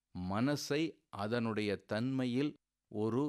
மனசை அதனுடைய தன்மையில் ஒரு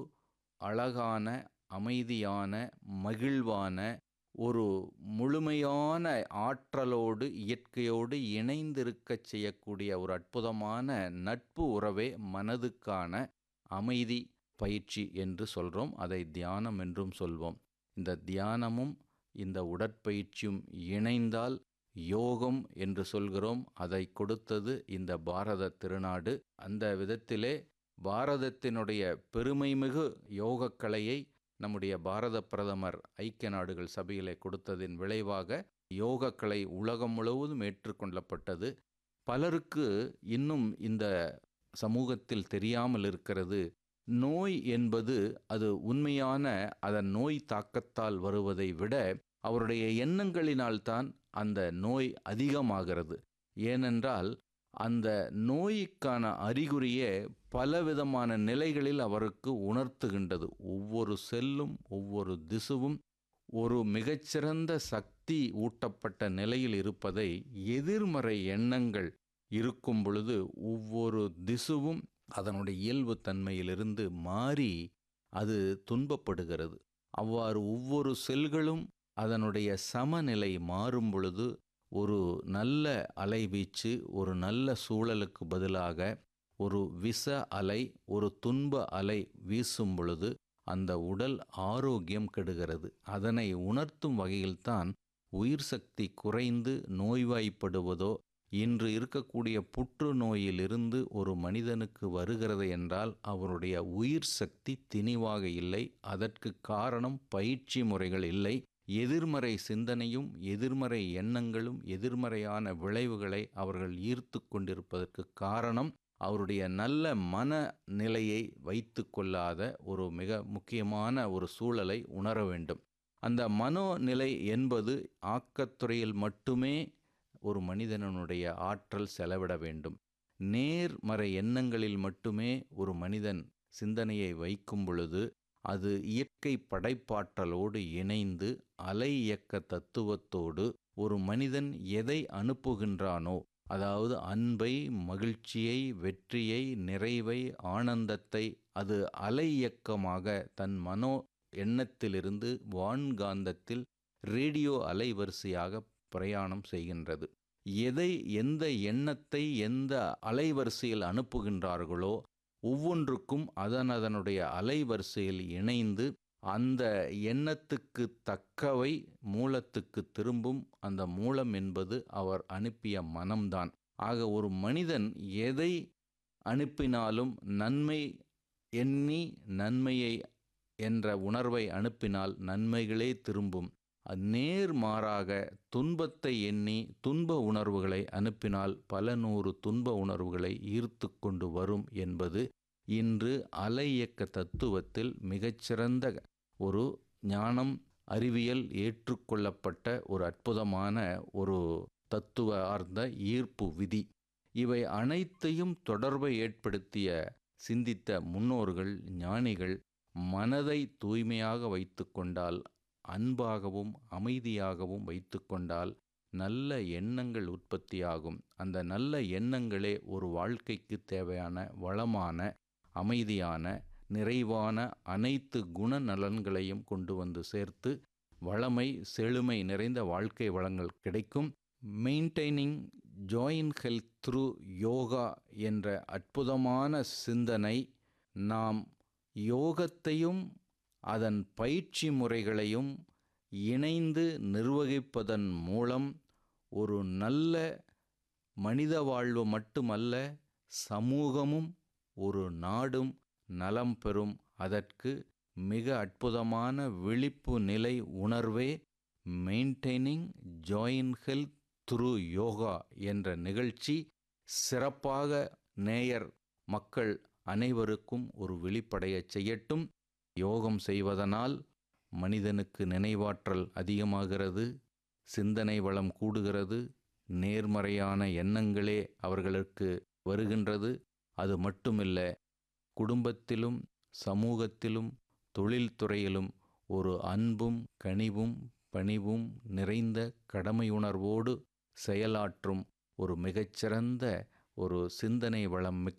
அழகான, அமைதியான, மகிழ்வான, ஒரு முழுமையான ஆற்றலோடு இயற்கையோடு இணைந்திருக்கச் செய்யக்கூடிய ஒரு அற்புதமான நட்பு உறவே மனதுக்கான அமைதி பயிற்சி என்று சொல்கிறோம். அதை தியானம் என்றும் சொல்வோம். இந்த தியானமும் இந்த உடற்பயிற்சியும் இணைந்தால் யோகம் என்று சொல்கிறோம். அதை கொடுத்தது இந்த பாரத திருநாடு. அந்த விதத்திலே பாரதத்தினுடைய பெருமைமிகு யோகக்கலையை நம்முடைய பாரத பிரதமர் ஐக்கிய நாடுகள் சபையிலே கொடுத்ததின் விளைவாக யோகக்கலை உலகம் முழுவதும் ஏற்றுக்கொள்ளப்பட்டது. பலருக்கு இன்னும் இந்த சமூகத்தில் தெரியாமல் இருக்கிறது, நோய் என்பது அது உண்மையான அதன் நோய் தாக்கத்தால் வருவதை விட அவருடைய எண்ணங்களினால்தான் அந்த நோய் அதிகமாகிறது. ஏனென்றால் அந்த நோய்க்கான அறிகுறியே பலவிதமான நிலைகளில் அவருக்கு உணர்த்துகின்றது. ஒவ்வொரு செல்லும் ஒவ்வொரு திசுவும் ஒரு மிகச்சிறந்த சக்தி ஊட்டப்பட்ட நிலையில் இருப்பதை எதிர்மறை எண்ணங்கள் இருக்கும் பொழுது ஒவ்வொரு திசுவும் அதனுடைய இயல்பு தன்மையிலிருந்து மாறி அது துன்பப்படுகிறது. அவ்வாறு ஒவ்வொரு செல்களும் அதனுடைய சமநிலை மாறும் பொழுது ஒரு நல்ல அலைவீச்சு, ஒரு நல்ல சூழலுக்கு பதிலாக ஒரு விஷ அலை, ஒரு துன்ப அலை வீசும் பொழுது அந்த உடல் ஆரோக்கியம் கெடுகிறது. அதனை உணர்த்தும் வகையில்தான் உயிர் சக்தி குறைந்து நோய்வாய்ப்படுவதோ, இன்று இருக்கக்கூடிய புற்றுநோயிலிருந்து ஒரு மனிதனுக்கு வருகிறது என்றால் அவருடைய உயிர் சக்தி திணிவாக இல்லை. அதற்கு காரணம் பயிற்சி முறைகள் இல்லை. எதிர்மறை சிந்தனையும் எதிர்மறை எண்ணங்களும் எதிர்மறையான விளைவுகளை அவர்கள் ஈர்த்து கொண்டிருப்பதற்கு காரணம் அவருடைய நல்ல மனநிலையை வைத்து கொள்ளாத ஒரு மிக முக்கியமான ஒரு சூழலை உணர வேண்டும். அந்த மனோநிலை என்பது ஆக்கத்துறையில் மட்டுமே ஒரு மனிதனுடைய ஆற்றல் செலவிட வேண்டும். நேர்மறை எண்ணங்களில் மட்டுமே ஒரு மனிதன் சிந்தனையை வைக்கும் பொழுது அது இயற்கை படைப்பாற்றலோடு இணைந்து அலை இயக்க தத்துவத்தோடு ஒரு மனிதன் எதை அனுப்புகின்றானோ, அதாவது அன்பை, மகிழ்ச்சியை, வெற்றியை, நிறைவை, ஆனந்தத்தை அது அலை இயக்கமாக தன் மனோ எண்ணத்திலிருந்து வான்காந்தத்தில் ரேடியோ அலைவரிசையாக பிரயாணம் செய்கின்றது. எந்த எண்ணத்தை எந்த அலைவரிசையில் அனுப்புகின்றார்களோ ஒவ்வொன்றுக்கும் அதனுடைய அலைவரிசையில் இணைந்து அந்த எண்ணத்துக்கு தக்கவை மூலத்துக்கு திரும்பும். அந்த மூலம் என்பது அவர் அனுப்பிய மனம்தான். ஆக ஒரு மனிதன் எதை அனுப்பினாலும் நன்மை எண்ணி நன்மையை என்ற உணர்வை அனுப்பினால் நன்மைகளே திரும்பும். நேர்மாறாக துன்பத்தை எண்ணி துன்ப உணர்வுகளை அனுப்பினால் பல நூறு துன்ப உணர்வுகளை ஈர்த்து கொண்டு வரும் என்பது இன்று அலை இயக்க தத்துவத்தில் மிகச்சிறந்த ஒரு ஞானம், அறிவியல் ஏற்றுக்கொள்ளப்பட்ட ஒரு அற்புதமான ஒரு தத்துவ ஆர்ந்த ஈர்ப்பு விதி. இவை அனைத்தையும் தொடர்பை ஏற்படுத்திய சிந்தித்த முன்னோர்கள், ஞானிகள் மனதை தூய்மையாக வைத்து கொண்டால், அன்பாகவும் அமைதியாகவும் வைத்து கொண்டால் நல்ல எண்ணங்கள் உற்பத்தியாகும். அந்த நல்ல எண்ணங்களே ஒரு வாழ்க்கைக்கு தேவையான வளமான, அமைதியான, நிறைவான அனைத்து குணநலன்களையும் கொண்டு வந்து சேர்த்து வளமை, செழுமை நிறைந்த வாழ்க்கை வளங்கள் கிடைக்கும். Maintaining join health through yoga என்ற அற்புதமான சிந்தனை நாம் யோகத்தையும் அதன் பயிற்சி முறைகளையும் இணைந்து நிர்வகிப்பதன் மூலம் ஒரு நல்ல மனித வாழ்வு மட்டுமல்ல, சமூகமும் ஒரு நாடும் நலம் பெறும். அதற்கு மிக அற்புதமான விழிப்பு நிலை உணர்வே maintaining join health through yoga என்ற நிகழ்ச்சி சிறப்பாக நேயர் மக்கள் அனைவருக்கும் ஒரு விழிப்படையச் செய்யட்டும். யோகம் செய்வதனால் மனிதனுக்கு நினைவாற்றல் அதிகமாகிறது, சிந்தனை வளம் கூடுகிறது, நேர்மறையான எண்ணங்களே அவர்களுக்கு வருகின்றது. அது மட்டுமில்லை, குடும்பத்திலும் சமூகத்திலும் தொழில்துறையிலும் ஒரு அன்பும் கனிவும் பணிவும் நிறைந்த கடமையுணர்வோடு செயலாற்றும் ஒரு மிகச்சிறந்த ஒரு சிந்தனை வளம் மிக்க